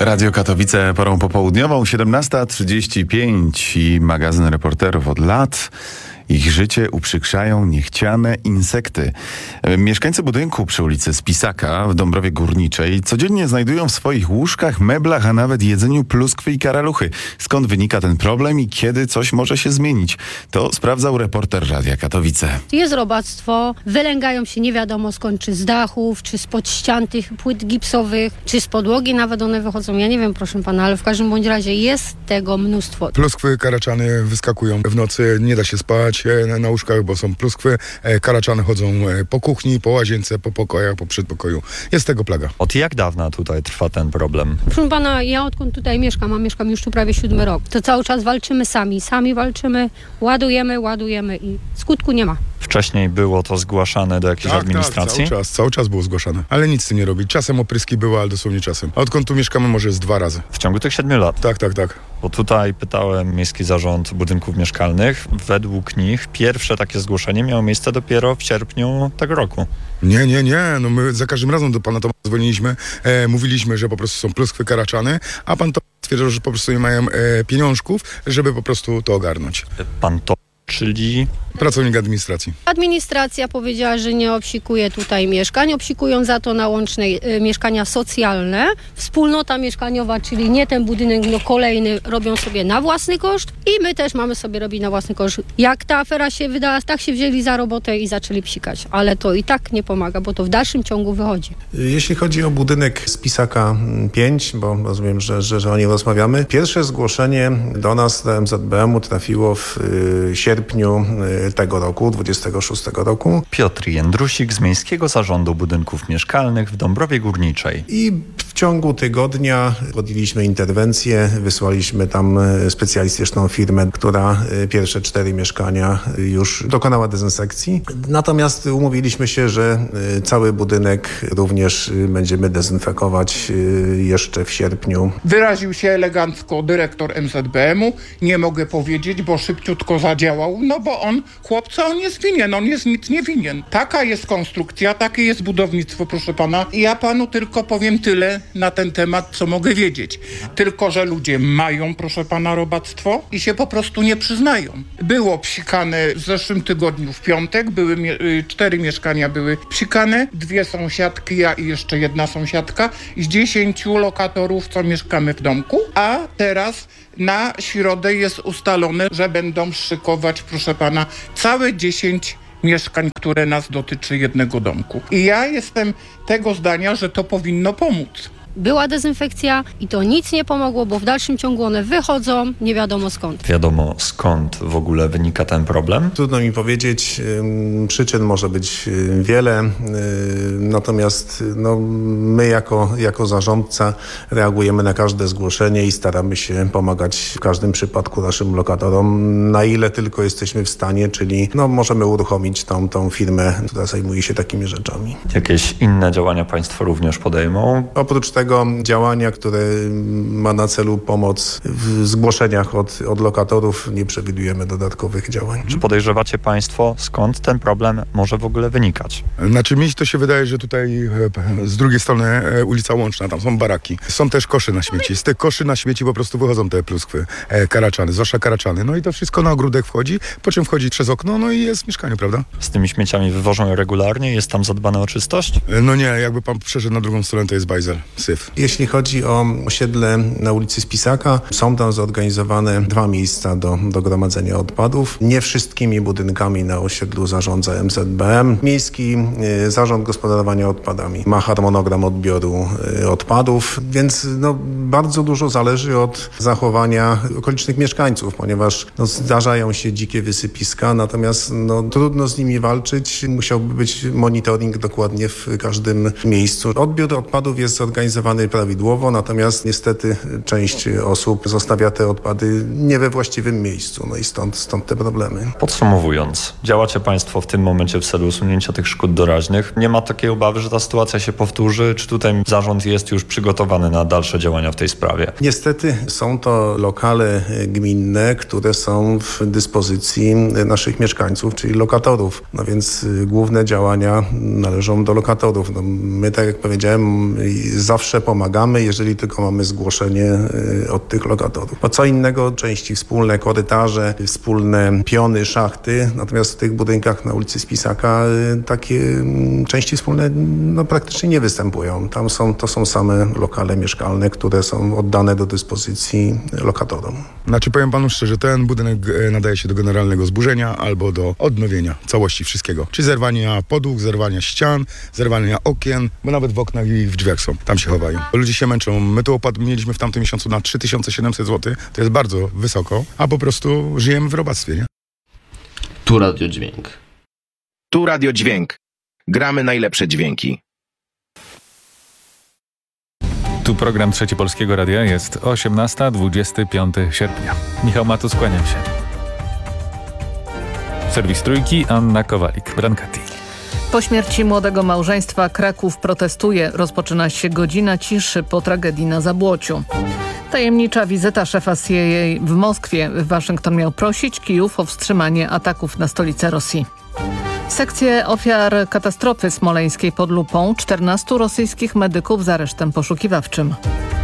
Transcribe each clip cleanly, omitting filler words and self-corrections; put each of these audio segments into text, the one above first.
Radio Katowice porą popołudniową, 17:35 i magazyn reporterów od lat. Ich życie uprzykrzają niechciane insekty. Mieszkańcy budynku przy ulicy Spisaka w Dąbrowie Górniczej codziennie znajdują w swoich łóżkach, meblach, a nawet jedzeniu pluskwy i karaluchy. Skąd wynika ten problem i kiedy coś może się zmienić? To sprawdzał reporter Radia Katowice. Jest robactwo, wylęgają się nie wiadomo skąd, czy z dachów, czy spod ścian tych płyt gipsowych, czy z podłogi nawet one wychodzą. Ja nie wiem, proszę pana, ale w każdym bądź razie jest tego mnóstwo. Pluskwy, karaczany wyskakują w nocy, nie da się spać na łóżkach, bo są pluskwy. Karaczany chodzą po kuchni, po łazience, po pokojach, po przedpokoju. Jest tego plaga. Od jak dawna tutaj trwa ten problem? Proszę pana, ja odkąd tutaj mieszkam, a mieszkam już tu prawie 7 rok, to cały czas walczymy sami. Sami walczymy, ładujemy i skutku nie ma. Wcześniej było to zgłaszane do jakiejś administracji? Tak, cały czas było zgłaszane. Ale nic z tym nie robi. Czasem opryski były, ale dosłownie czasem. A odkąd tu mieszkamy, może z 2 razy. W ciągu tych 7 lat? Tak. Bo tutaj pytałem Miejski Zarząd Budynków Mieszkalnych. Według nich pierwsze takie zgłoszenie miało miejsce dopiero w sierpniu tego roku. Nie. No my za każdym razem do pana Tomasa dzwoniliśmy, mówiliśmy, że po prostu są pluskwy, karaczany, a pan to stwierdził, że po prostu nie mają pieniążków, żeby po prostu to ogarnąć. Pan to, czyli... Pracownik administracji. Administracja powiedziała, że nie obsikuje tutaj mieszkań, obsikują za to na Łącznej mieszkania socjalne. Wspólnota mieszkaniowa, czyli nie ten budynek, no kolejny, robią sobie na własny koszt i my też mamy sobie robić na własny koszt. Jak ta afera się wydała, tak się wzięli za robotę i zaczęli psikać, ale to i tak nie pomaga, bo to w dalszym ciągu wychodzi. Jeśli chodzi o budynek Spisaka 5, bo rozumiem, że o nim rozmawiamy, pierwsze zgłoszenie do nas, do MZBM-u trafiło w sierpniu tego roku, 26 roku. Piotr Jędrusik z Miejskiego Zarządu Budynków Mieszkalnych w Dąbrowie Górniczej. I w ciągu tygodnia podjęliśmy interwencję, wysłaliśmy tam specjalistyczną firmę, która pierwsze 4 mieszkania już dokonała dezynfekcji. Natomiast umówiliśmy się, że cały budynek również będziemy dezynfekować jeszcze w sierpniu. Wyraził się elegancko dyrektor MZBM-u. Nie mogę powiedzieć, bo szybciutko zadziałał, no bo on jest winien, on jest nic nie winien. Taka jest konstrukcja, takie jest budownictwo, proszę pana. I ja panu tylko powiem tyle na ten temat, co mogę wiedzieć. Tylko, że ludzie mają, proszę pana, robactwo i się po prostu nie przyznają. Było psikane w zeszłym tygodniu w piątek, 4 mieszkania były psikane, 2 sąsiadki, ja i jeszcze 1 sąsiadka z 10 lokatorów, co mieszkamy w domku, a teraz na środę jest ustalone, że będą szykować, proszę pana, całe 10 mieszkań, które nas dotyczy jednego domku. I ja jestem tego zdania, że to powinno pomóc. Była dezynfekcja i to nic nie pomogło, bo w dalszym ciągu one wychodzą, nie wiadomo skąd. Wiadomo skąd w ogóle wynika ten problem? Trudno mi powiedzieć, przyczyn może być wiele, natomiast my jako zarządca reagujemy na każde zgłoszenie i staramy się pomagać w każdym przypadku naszym lokatorom, na ile tylko jesteśmy w stanie, czyli możemy uruchomić tą firmę, która zajmuje się takimi rzeczami. Jakieś inne działania państwo również podejmą? Oprócz tego działania, które ma na celu pomoc w zgłoszeniach od lokatorów, nie przewidujemy dodatkowych działań. Czy podejrzewacie państwo, skąd ten problem może w ogóle wynikać? Znaczy mi to się wydaje, że tutaj z drugiej strony ulica Łączna, tam są baraki. Są też koszy na śmieci. Z tych koszy na śmieci po prostu wychodzą te pluskwy, karaczany, zwłaszcza karaczany. No i to wszystko na ogródek wchodzi, po czym wchodzi przez okno, no i jest w mieszkaniu, prawda? Z tymi śmieciami wywożą je regularnie? Jest tam zadbane o czystość? No nie, jakby pan przeszedł na drugą stronę, to jest bajzel, syf. Jeśli chodzi o osiedle na ulicy Spisaka, są tam zorganizowane 2 miejsca do gromadzenia odpadów. Nie wszystkimi budynkami na osiedlu zarządza MZBM. Miejski Zarząd Gospodarowania Odpadami ma harmonogram odbioru odpadów, więc bardzo dużo zależy od zachowania okolicznych mieszkańców, ponieważ zdarzają się dzikie wysypiska, natomiast trudno z nimi walczyć. Musiałby być monitoring dokładnie w każdym miejscu. Odbiór odpadów jest zorganizowany prawidłowo, natomiast niestety część osób zostawia te odpady nie we właściwym miejscu, i stąd te problemy. Podsumowując, działacie państwo w tym momencie w celu usunięcia tych szkód doraźnych. Nie ma takiej obawy, że ta sytuacja się powtórzy? Czy tutaj zarząd jest już przygotowany na dalsze działania w tej sprawie? Niestety są to lokale gminne, które są w dyspozycji naszych mieszkańców, czyli lokatorów. Więc główne działania należą do lokatorów. My, tak jak powiedziałem, zawsze zawsze pomagamy, jeżeli tylko mamy zgłoszenie od tych lokatorów. Bo co innego części wspólne korytarze, wspólne piony, szachty, natomiast w tych budynkach na ulicy Spisaka takie części wspólne praktycznie nie występują. To są same lokale mieszkalne, które są oddane do dyspozycji lokatorom. Znaczy powiem panu szczerze, ten budynek nadaje się do generalnego zburzenia albo do odnowienia całości wszystkiego. Czy zerwania podłóg, zerwania ścian, zerwania okien, bo nawet w oknach i w drzwiach są. Tam się chowają. Ludzie się męczą. My tu opłat mieliśmy w tamtym miesiącu na 3700 zł. To jest bardzo wysoko, a po prostu żyjemy w robactwie, nie? Tu Radio Dźwięk. Tu Radio Dźwięk. Gramy najlepsze dźwięki. Tu program Trzeci Polskiego Radia, jest 18:25 sierpnia. Michał Matus, kłaniam się. Serwis Trójki, Anna Kowalik, Brankati. Po śmierci młodego małżeństwa Kraków protestuje. Rozpoczyna się godzina ciszy po tragedii na Zabłociu. Tajemnicza wizyta szefa CIA w Moskwie. Waszyngton miał prosić Kijów o wstrzymanie ataków na stolicę Rosji. Sekcje ofiar katastrofy smoleńskiej pod lupą. 14 rosyjskich medyków z aresztem poszukiwawczym.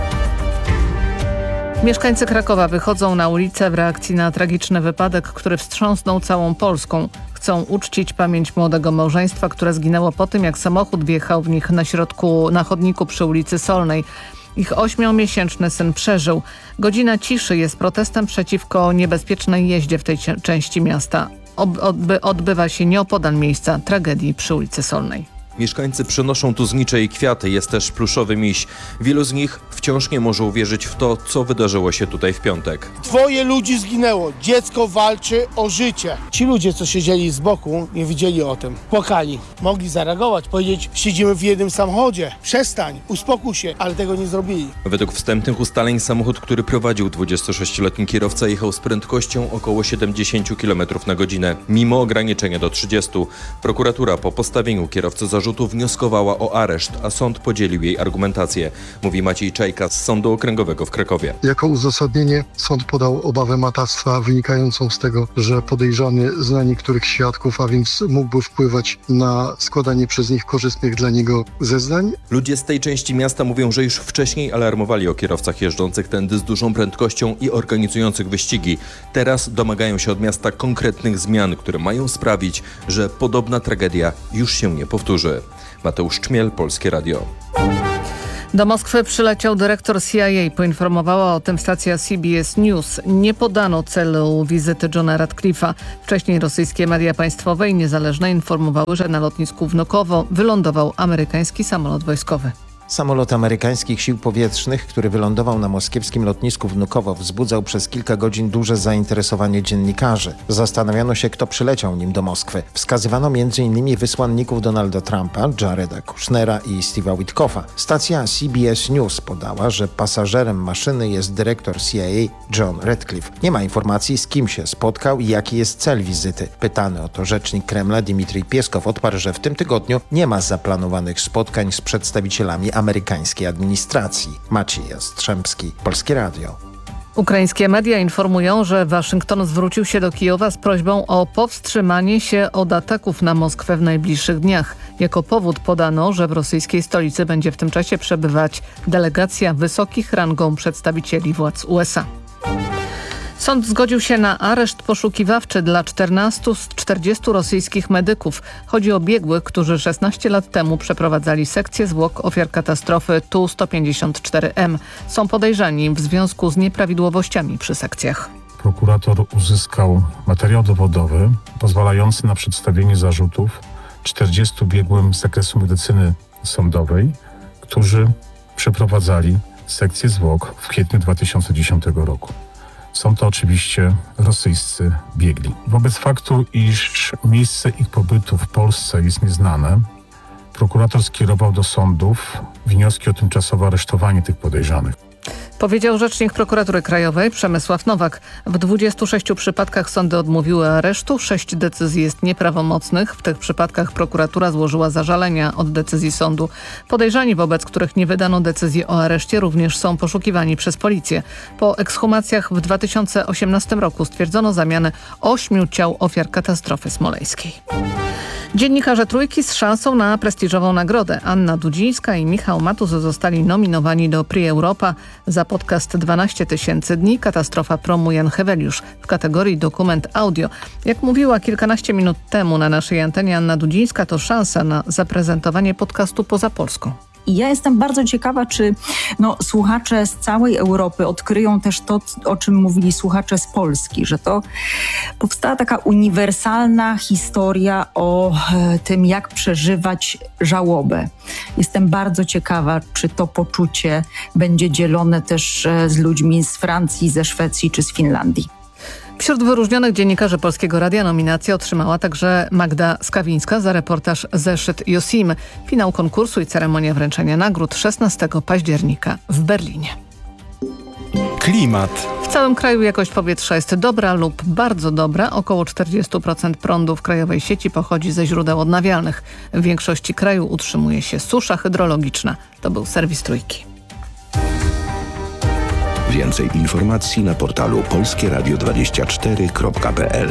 Mieszkańcy Krakowa wychodzą na ulicę w reakcji na tragiczny wypadek, który wstrząsnął całą Polską. Chcą uczcić pamięć młodego małżeństwa, które zginęło po tym, jak samochód wjechał w nich na chodniku przy ulicy Solnej. Ich 8-miesięczny syn przeżył. Godzina ciszy jest protestem przeciwko niebezpiecznej jeździe w tej części miasta. Odbywa się nieopodal miejsca tragedii przy ulicy Solnej. Mieszkańcy przynoszą tu znicze i kwiaty, jest też pluszowy miś. Wielu z nich wciąż nie może uwierzyć w to, co wydarzyło się tutaj w piątek. Dwoje ludzi zginęło, dziecko walczy o życie. Ci ludzie, co siedzieli z boku, nie wiedzieli o tym. Płakali. Mogli zareagować, powiedzieć, siedzimy w jednym samochodzie. Przestań, uspokój się, ale tego nie zrobili. Według wstępnych ustaleń samochód, który prowadził 26-letni kierowca, jechał z prędkością około 70 km na godzinę, mimo ograniczenia do 30. Prokuratura po postawieniu kierowcy zarzutu wnioskowała o areszt, a sąd podzielił jej argumentację, mówi Maciej Czajka z Sądu Okręgowego w Krakowie. Jako uzasadnienie sąd podał obawę matactwa wynikającą z tego, że podejrzany zna niektórych świadków, a więc mógłby wpływać na składanie przez nich korzystnych dla niego zeznań. Ludzie z tej części miasta mówią, że już wcześniej alarmowali o kierowcach jeżdżących tędy z dużą prędkością i organizujących wyścigi. Teraz domagają się od miasta konkretnych zmian, które mają sprawić, że podobna tragedia już się nie powtórzy. Mateusz Czmiel, Polskie Radio. Do Moskwy przyleciał dyrektor CIA. Poinformowała o tym stacja CBS News. Nie podano celu wizyty Johna Ratcliffe'a. Wcześniej rosyjskie media państwowe i niezależne informowały, że na lotnisku Wnukowo wylądował amerykański samolot wojskowy. Samolot amerykańskich sił powietrznych, który wylądował na moskiewskim lotnisku Wnukowo, wzbudzał przez kilka godzin duże zainteresowanie dziennikarzy. Zastanawiano się, kto przyleciał nim do Moskwy. Wskazywano m.in. wysłanników Donalda Trumpa, Jareda Kushnera i Steve'a Witkoffa. Stacja CBS News podała, że pasażerem maszyny jest dyrektor CIA John Ratcliffe. Nie ma informacji, z kim się spotkał i jaki jest cel wizyty. Pytany o to rzecznik Kremla Dmitrij Pieskow odparł, że w tym tygodniu nie ma zaplanowanych spotkań z przedstawicielami amerykańskiej administracji. Maciej Jastrzębski, Polskie Radio. Ukraińskie media informują, że Waszyngton zwrócił się do Kijowa z prośbą o powstrzymanie się od ataków na Moskwę w najbliższych dniach. Jako powód podano, że w rosyjskiej stolicy będzie w tym czasie przebywać delegacja wysokich rangą przedstawicieli władz USA. Sąd zgodził się na areszt poszukiwawczy dla 14 z 40 rosyjskich medyków. Chodzi o biegłych, którzy 16 lat temu przeprowadzali sekcję zwłok ofiar katastrofy Tu-154M. Są podejrzani w związku z nieprawidłowościami przy sekcjach. Prokurator uzyskał materiał dowodowy pozwalający na przedstawienie zarzutów 40 biegłym z zakresu medycyny sądowej, którzy przeprowadzali sekcję zwłok w kwietniu 2010 roku. Są to oczywiście rosyjscy biegli. Wobec faktu, iż miejsce ich pobytu w Polsce jest nieznane, prokurator skierował do sądów wnioski o tymczasowe aresztowanie tych podejrzanych. Powiedział rzecznik Prokuratury Krajowej Przemysław Nowak. W 26 przypadkach sądy odmówiły aresztu, 6 decyzji jest nieprawomocnych. W tych przypadkach prokuratura złożyła zażalenia od decyzji sądu. Podejrzani, wobec których nie wydano decyzji o areszcie, również są poszukiwani przez policję. Po ekshumacjach w 2018 roku stwierdzono zamianę 8 ciał ofiar katastrofy smoleńskiej. Dziennikarze Trójki z szansą na prestiżową nagrodę. Anna Dudzińska i Michał Matus zostali nominowani do Prix Europa za podcast 12 tysięcy dni. Katastrofa promu Jan Heweliusz w kategorii dokument audio. Jak mówiła kilkanaście minut temu na naszej antenie Anna Dudzińska, to szansa na zaprezentowanie podcastu poza Polską. I ja jestem bardzo ciekawa, czy słuchacze z całej Europy odkryją też to, o czym mówili słuchacze z Polski, że to powstała taka uniwersalna historia o tym, jak przeżywać żałobę. Jestem bardzo ciekawa, czy to poczucie będzie dzielone też z ludźmi z Francji, ze Szwecji czy z Finlandii. Wśród wyróżnionych dziennikarzy Polskiego Radia nominację otrzymała także Magda Skawińska za reportaż Zeszyt Josim. Finał konkursu i ceremonia wręczenia nagród 16 października w Berlinie. Klimat. W całym kraju jakość powietrza jest dobra lub bardzo dobra. Około 40% prądu w krajowej sieci pochodzi ze źródeł odnawialnych. W większości kraju utrzymuje się susza hydrologiczna. To był serwis Trójki. Więcej informacji na portalu polskieradio24.pl.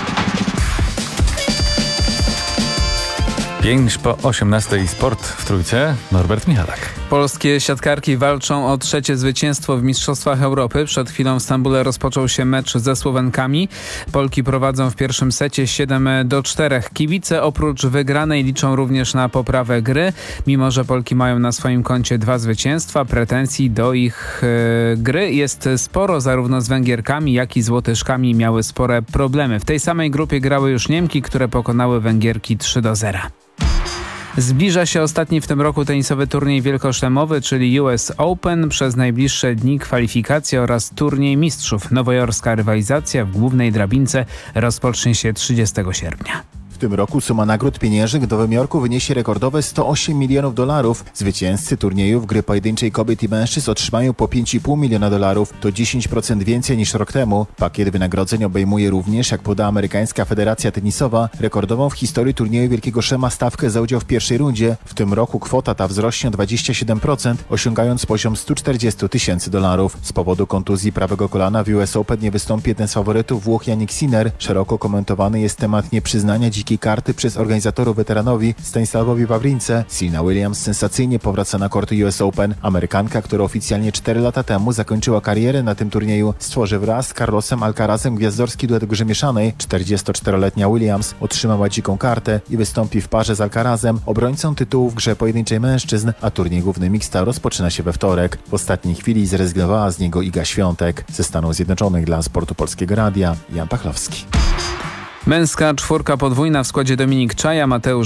5 po 18 sport w Trójce. Norbert Michalak. Polskie siatkarki walczą o trzecie zwycięstwo w Mistrzostwach Europy. Przed chwilą w Stambule rozpoczął się mecz ze Słowenkami. Polki prowadzą w pierwszym secie 7-4. Kibice oprócz wygranej liczą również na poprawę gry. Mimo że Polki mają na swoim koncie 2 zwycięstwa, pretensji do ich gry jest sporo. Zarówno z Węgierkami, jak i z Łotyszkami miały spore problemy. W tej samej grupie grały już Niemki, które pokonały Węgierki 3-0. Zbliża się ostatni w tym roku tenisowy turniej wielkoszlemowy, czyli US Open. Przez najbliższe dni kwalifikacje oraz turniej mistrzów. Nowojorska rywalizacja w głównej drabince rozpocznie się 30 sierpnia. W tym roku suma nagród pieniężnych w Nowym Jorku wyniesie rekordowe $108 milionów. Zwycięzcy turniejów gry pojedynczej kobiet i mężczyzn otrzymają po $5,5 miliona. To 10% więcej niż rok temu. Pakiet wynagrodzeń obejmuje również, jak podała amerykańska federacja tenisowa, rekordową w historii turnieju Wielkiego Szlema stawkę za udział w pierwszej rundzie. W tym roku kwota ta wzrośnie o 27%, osiągając poziom $140,000. Z powodu kontuzji prawego kolana w US Open nie wystąpi jeden z faworytów, Włoch Jannik Sinner. Szeroko komentowany jest temat nieprzyznania dzikiej karty przez organizatorów weteranowi Stanisławowi Wawrince. Serena Williams sensacyjnie powraca na korty US Open. Amerykanka, która oficjalnie 4 lata temu zakończyła karierę na tym turnieju, stworzy wraz z Carlosem Alcarazem gwiazdorski duet w grze mieszanej. 44-letnia Williams otrzymała dziką kartę i wystąpi w parze z Alcarazem, obrońcą tytułu w grze pojedynczej mężczyzn, a turniej główny mixta rozpoczyna się we wtorek. W ostatniej chwili zrezygnowała z niego Iga Świątek. Ze Stanów Zjednoczonych dla Sportu Polskiego Radia Jan Pachlowski. Męska czwórka podwójna w składzie Dominik Czaja, Mateusz